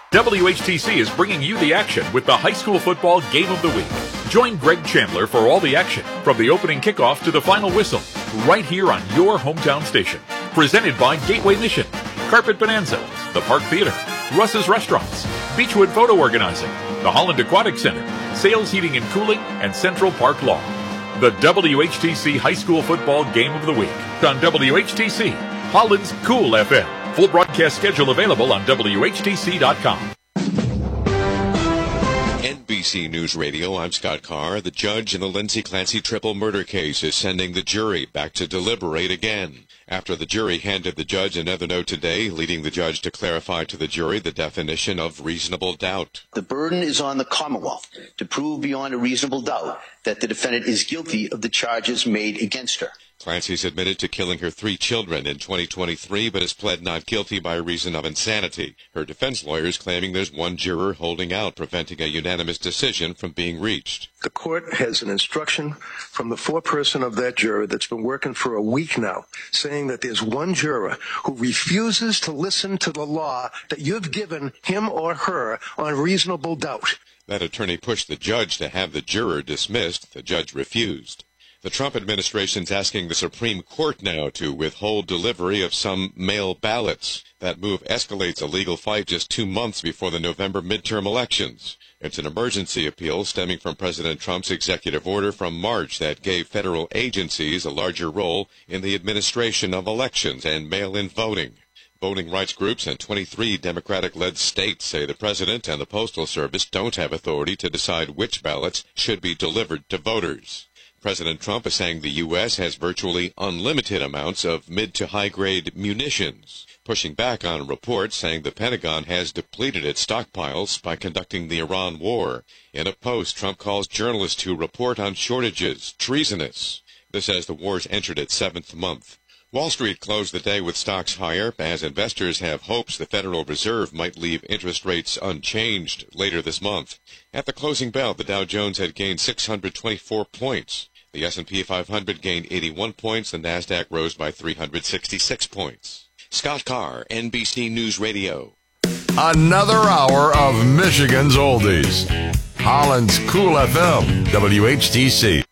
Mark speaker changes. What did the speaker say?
Speaker 1: WHTC is bringing you the action with the high school football game of the week. Join Greg Chandler for all the action, from the opening kickoff to the final whistle, right here on your hometown station. Presented by Gateway Mission, Carpet Bonanza, the Park Theater, Russ's Restaurants, Beechwood Photo Organizing, the Holland Aquatic Center, Sales Heating and Cooling, and Central Park Law. The WHTC High School Football Game of the Week on WHTC, Holland's Cool FM. Full broadcast schedule available on WHTC.com.
Speaker 2: NBC News Radio, I'm Scott Carr. The judge in the Lindsay Clancy triple murder case is sending the jury back to deliberate again. After the jury handed the judge another note today, leading the judge to clarify to the jury the definition of reasonable doubt.
Speaker 3: The burden is on the Commonwealth to prove beyond a reasonable doubt that the defendant is guilty of the charges made against her.
Speaker 2: Clancy's admitted to killing her 3 children in 2023, but has pled not guilty by reason of insanity. Her defense lawyers claiming there's one juror holding out, preventing a unanimous decision from being reached.
Speaker 4: The court has an instruction from the foreperson of that juror that's been working for a week now, saying that there's one juror who refuses to listen to the law that you've given him or her on reasonable doubt.
Speaker 2: That attorney pushed the judge to have the juror dismissed. The judge refused. The Trump administration's asking the Supreme Court now to withhold delivery of some mail ballots. That move escalates a legal fight just 2 months before the November midterm elections. It's an emergency appeal stemming from President Trump's executive order from March that gave federal agencies a larger role in the administration of elections and mail-in voting. Voting rights groups in 23 Democratic-led states say the president and the Postal Service don't have authority to decide which ballots should be delivered to voters. President Trump is saying the U.S. has virtually unlimited amounts of mid to high-grade munitions, pushing back on reports saying the Pentagon has depleted its stockpiles by conducting the Iran war. In a post, Trump calls journalists who report on shortages treasonous. This as the war's entered its 7th month. Wall Street closed the day with stocks higher as investors have hopes the Federal Reserve might leave interest rates unchanged later this month. At the closing bell, the Dow Jones had gained 624 points. The S&P 500 gained 81 points. The NASDAQ rose by 366 points. Scott Carr, NBC News Radio.
Speaker 5: Another hour of Michigan's Oldies. Holland's Cool FM, WHTC.